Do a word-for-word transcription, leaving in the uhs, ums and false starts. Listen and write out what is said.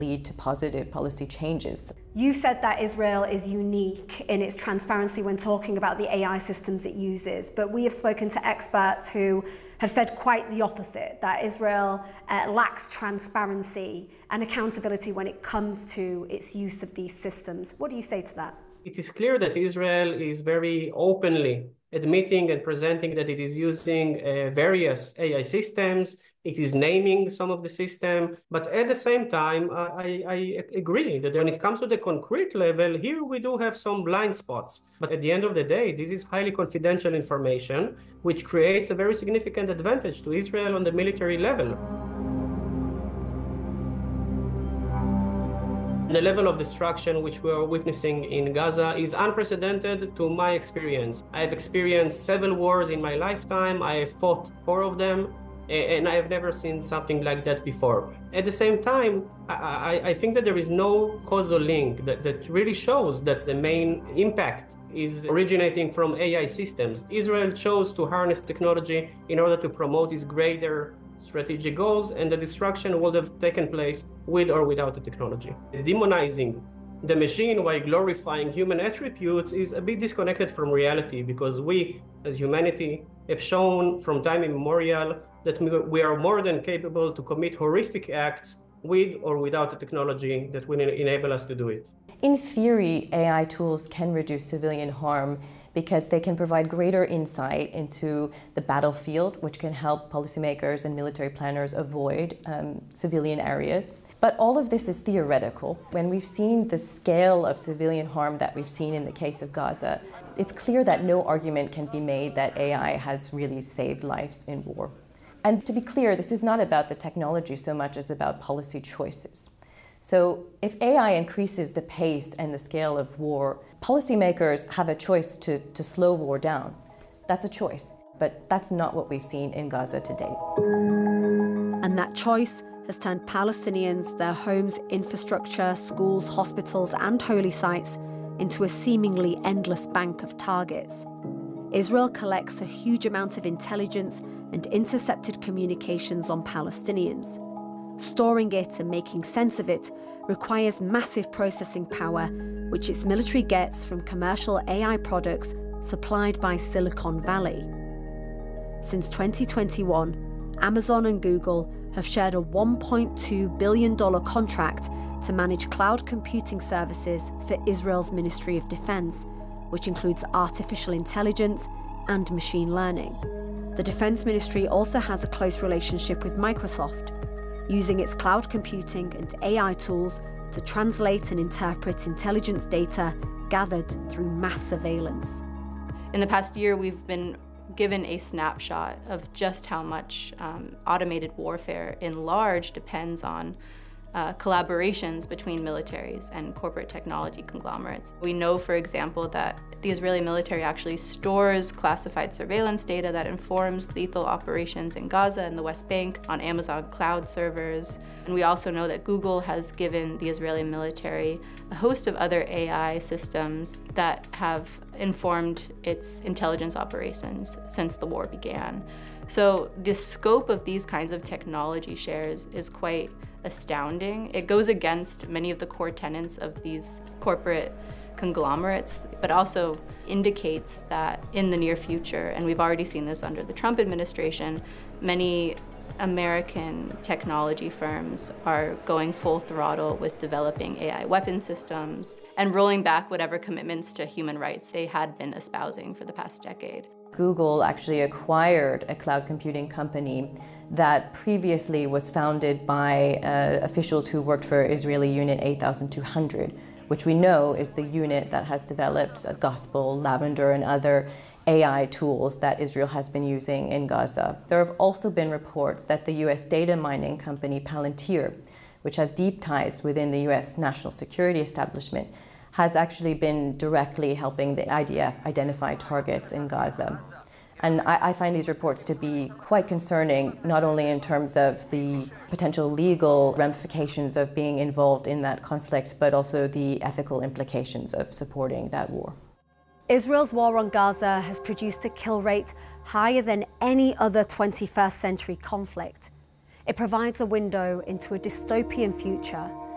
lead to positive policy changes. You said that Israel is unique in its transparency when talking about the A I systems it uses, but we have spoken to experts who have said quite the opposite, that Israel uh, lacks transparency and accountability when it comes to its use of these systems. What do you say to that? It is clear that Israel is very openly admitting and presenting that it is using uh, various A I systems. It is naming some of the system, but at the same time, I, I agree that when it comes to the concrete level, here we do have some blind spots. But at the end of the day, this is highly confidential information, which creates a very significant advantage to Israel on the military level. The level of destruction which we are witnessing in Gaza is unprecedented to my experience. I have experienced several wars in my lifetime. I have fought four of them, and I have never seen something like that before. At the same time, I, I, I think that there is no causal link that, that really shows that the main impact is originating from A I systems. Israel chose to harness technology in order to promote its greater strategic goals, and the destruction would have taken place with or without the technology. Demonizing the machine while glorifying human attributes is a bit disconnected from reality, because we, as humanity, have shown from time immemorial that we are more than capable to commit horrific acts with or without the technology that will enable us to do it. In theory, A I tools can reduce civilian harm because they can provide greater insight into the battlefield, which can help policymakers and military planners avoid um, civilian areas. But all of this is theoretical. When we've seen the scale of civilian harm that we've seen in the case of Gaza, it's clear that no argument can be made that A I has really saved lives in war. And to be clear, this is not about the technology so much as about policy choices. So if A I increases the pace and the scale of war, policymakers have a choice to, to slow war down. That's a choice, but that's not what we've seen in Gaza to date. And that choice has turned Palestinians, their homes, infrastructure, schools, hospitals, and holy sites into a seemingly endless bank of targets. Israel collects a huge amount of intelligence and intercepted communications on Palestinians. Storing it and making sense of it requires massive processing power, which its military gets from commercial A I products supplied by Silicon Valley. Since twenty twenty-one, Amazon and Google have shared a one point two billion dollars contract to manage cloud computing services for Israel's Ministry of Defense, which includes artificial intelligence and machine learning. The Defense Ministry also has a close relationship with Microsoft, using its cloud computing and A I tools to translate and interpret intelligence data gathered through mass surveillance. In the past year, we've been given a snapshot of just how much um, automated warfare in large depends on uh, collaborations between militaries and corporate technology conglomerates. We know, for example, that the Israeli military actually stores classified surveillance data that informs lethal operations in Gaza and the West Bank on Amazon cloud servers. And we also know that Google has given the Israeli military a host of other A I systems that have informed its intelligence operations since the war began. So the scope of these kinds of technology shares is quite astounding. It goes against many of the core tenets of these corporate conglomerates, but also indicates that in the near future, and we've already seen this under the Trump administration, many American technology firms are going full throttle with developing A I weapon systems and rolling back whatever commitments to human rights they had been espousing for the past decade. Google actually acquired a cloud computing company that previously was founded by uh, officials who worked for Israeli Unit eight thousand two hundred, which we know is the unit that has developed uh, Gospel, Lavender, and other A I tools that Israel has been using in Gaza. There have also been reports that the U S data mining company Palantir, which has deep ties within the U S national security establishment, has actually been directly helping the I D F identify targets in Gaza. And I, I find these reports to be quite concerning, not only in terms of the potential legal ramifications of being involved in that conflict, but also the ethical implications of supporting that war. Israel's war on Gaza has produced a kill rate higher than any other twenty-first century conflict. It provides a window into a dystopian future